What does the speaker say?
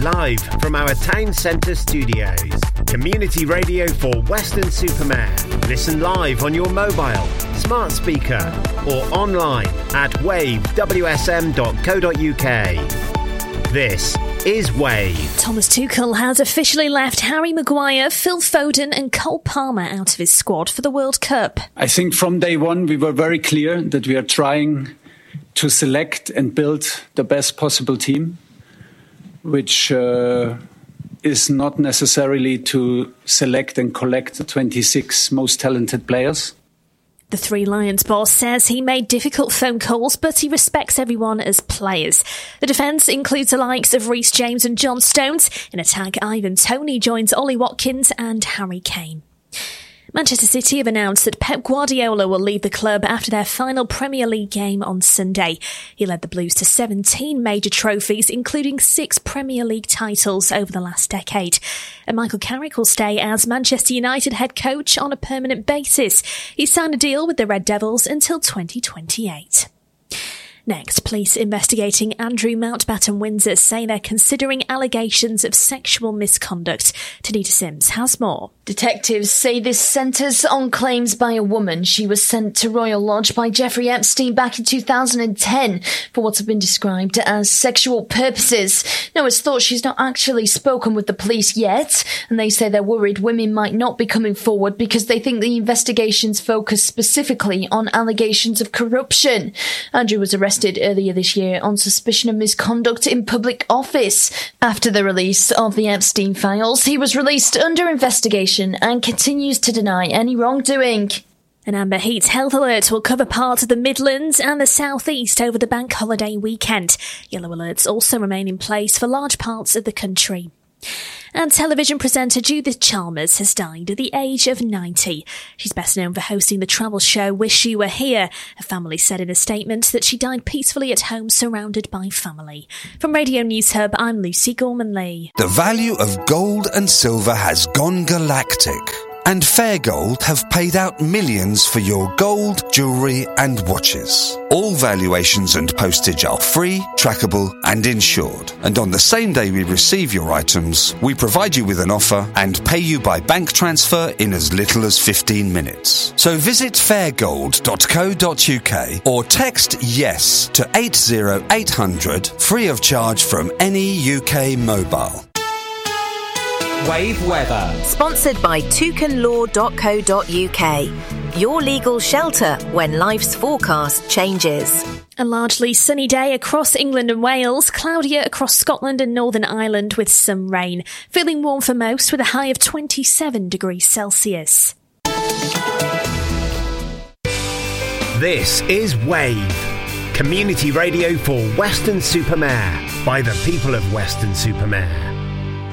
live from our town centre studios. Community radio for Weston-super-Mare. Listen live on your mobile, smart speaker or online at wavewsm.co.uk. This is Wave. Thomas Tuchel has officially left Harry Maguire, Phil Foden and Cole Palmer out of his squad for the World Cup. I think from day one we were very clear that we are trying to select and build the best possible team, which is not necessarily to select and collect the 26 most talented players. The Three Lions boss says he made difficult phone calls, but he respects everyone as players. The defence includes the likes of Reece James and John Stones. In attack, Ivan Toney joins Ollie Watkins and Harry Kane. Manchester City have announced that Pep Guardiola will leave the club after their final Premier League game on Sunday. He led the Blues to 17 major trophies, including 6 Premier League titles over the last decade. And Michael Carrick will stay as Manchester United head coach on a permanent basis. He signed a deal with the Red Devils until 2028. Next, police investigating Andrew Mountbatten Windsor say they're considering allegations of sexual misconduct. Tanita Sims has more. Detectives say this centres on claims by a woman. She was sent to Royal Lodge by Jeffrey Epstein back in 2010 for what's been described as sexual purposes. Now, it's thought she's not actually spoken with the police yet, and they say they're worried women might not be coming forward because they think the investigations focus specifically on allegations of corruption. Andrew was arrested earlier this year on suspicion of misconduct in public office. After the release of the Epstein files, he was released under investigation and continues to deny any wrongdoing. An amber heat health alert will cover parts of the Midlands and the South East over the bank holiday weekend. Yellow alerts also remain in place for large parts of the country. And television presenter Judith Chalmers has died at the age of 90. She's best known for hosting the travel show Wish You Were Here. Her family said in a statement that she died peacefully at home surrounded by family. From Radio News Hub, I'm Lucy Gorman-Lee. The value of gold and silver has gone galactic. And Fair Gold have paid out millions for your gold, jewellery and watches. All valuations and postage are free, trackable and insured. And on the same day we receive your items, we provide you with an offer and pay you by bank transfer in as little as 15 minutes. So visit fairgold.co.uk or text YES to 80800 free of charge from any UK mobile. Wave weather. Sponsored by toucanlaw.co.uk. Your legal shelter when life's forecast changes. A largely sunny day across England and Wales, cloudier across Scotland and Northern Ireland with some rain. Feeling warm for most with a high of 27 degrees Celsius. This is Wave. Community radio for Weston-super-Mare by the people of Weston-super-Mare.